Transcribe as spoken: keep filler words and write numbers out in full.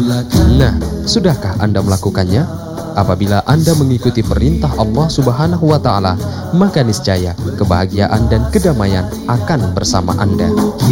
Nah, sudahkah Anda melakukannya? Apabila Anda mengikuti perintah Allah Subhanahu wa Ta'ala, maka niscaya kebahagiaan dan kedamaian akan bersama Anda.